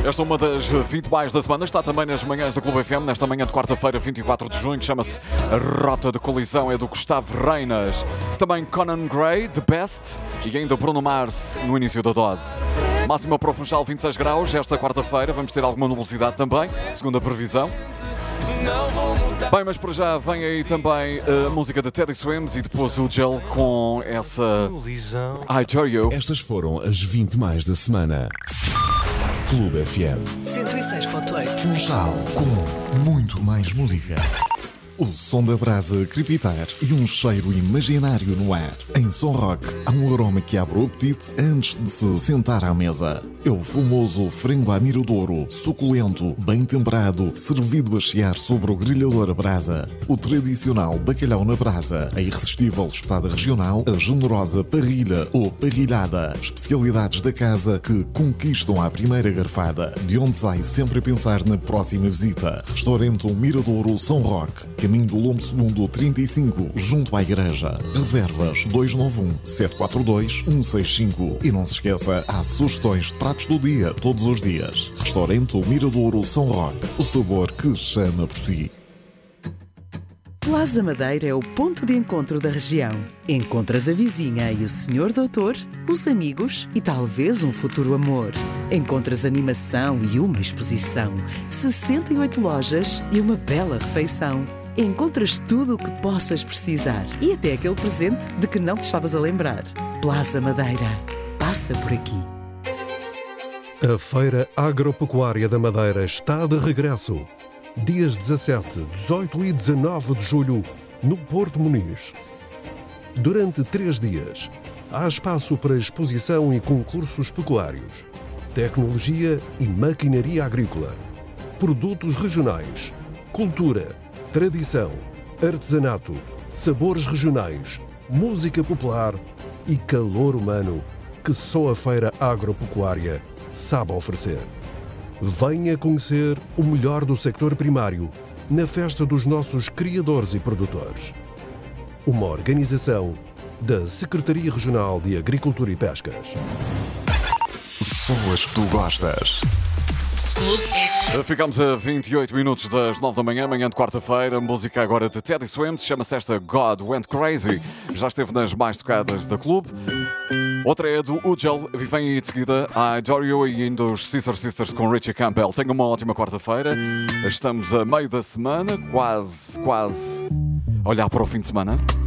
Esta é uma das 20 mais da semana. Está também nas manhãs da Clube FM, nesta manhã de quarta-feira, 24 de junho. Chama-se A Rota de Colisão, é do Gustavo Reinas. Também Conan Gray, The Best. E ainda Bruno Mars, no início da dose. Máxima para o Funchal, 26 graus. Esta quarta-feira vamos ter alguma nubosidade também, segundo a previsão. Bem, mas para já vem aí também a música de Teddy Swims e depois o Gel com essa I Tell You. Estas foram as 20 mais da semana. Clube FM 106.8 Funchal, com muito mais música. O som da brasa crepitar e um cheiro imaginário no ar. Em Som Rock, há um aroma que abre o apetite antes de se sentar à mesa. É o famoso frango à miradouro, suculento, bem temperado, servido a chiar sobre o grelhador a brasa. O tradicional bacalhau na brasa, a irresistível espetada regional, a generosa parrilha ou parrilhada. Especialidades da casa que conquistam à primeira garfada, de onde sai sempre a pensar na próxima visita. Restaurante Miradouro Som Rock, caminho do Lombo Segundo 35, junto à igreja. Reservas 291-742-165. E não se esqueça, há sugestões de pratos do dia, todos os dias. Restaurante Miradouro Som Rock, o sabor que chama por si. Plaza Madeira é o ponto de encontro da região. Encontras a vizinha e o senhor doutor, os amigos e talvez um futuro amor. Encontras animação e uma exposição, 68 lojas e uma bela refeição. Encontras tudo o que possas precisar e até aquele presente de que não te estavas a lembrar. Plaza Madeira. Passa por aqui. A Feira Agropecuária da Madeira está de regresso. Dias 17, 18 e 19 de julho, no Porto Muniz. Durante 3 dias, há espaço para exposição e concursos pecuários, tecnologia e maquinaria agrícola, produtos regionais, cultura, tradição, artesanato, sabores regionais, música popular e calor humano que só a Feira Agropecuária sabe oferecer. Venha conhecer o melhor do sector primário na festa dos nossos criadores e produtores. Uma organização da Secretaria Regional de Agricultura e Pescas. Só as que tu gostas. Ficamos a 28 minutos das 9 da manhã, manhã de quarta-feira. Música agora de Teddy Swims, chama-se esta God Went Crazy. Já esteve nas mais tocadas da clube. Outra é do Ujel, vem aí de seguida a Adore You e ainda os Sister Sisters com Richie Campbell. Tenha uma ótima quarta-feira. Estamos a meio da semana, quase a olhar para o fim de semana.